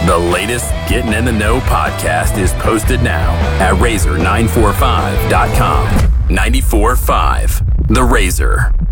The latest Getting in the Know podcast is posted now at razor945.com. 94.5 The Razor.